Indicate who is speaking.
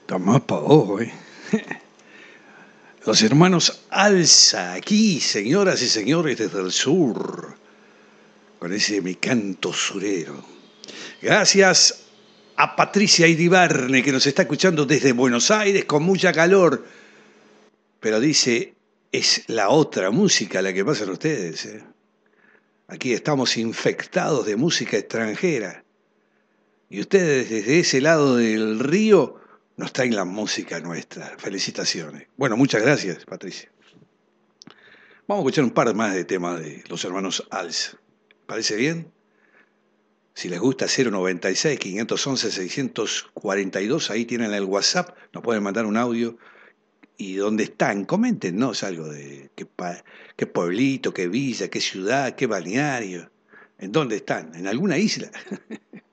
Speaker 1: Tomás pa' ojo, ¿eh? Los hermanos Alza, aquí, señoras y señores, desde el sur, con ese mi canto surero. Gracias a Patricia Idibarne, que nos está escuchando desde Buenos Aires con mucha calor, pero dice, es la otra música la que pasan ustedes, ¿eh? Aquí estamos infectados de música extranjera. Y ustedes desde ese lado del río nos traen la música nuestra. Felicitaciones. Bueno, muchas gracias, Patricia. Vamos a escuchar un par más de temas de los hermanos Alz. ¿Parece bien? Si les gusta 096-511-642, ahí tienen el WhatsApp, nos pueden mandar un audio. ¿Y dónde están? Coméntenos algo de qué pueblito, qué villa, qué ciudad, qué balneario. ¿En dónde están? ¿En alguna isla?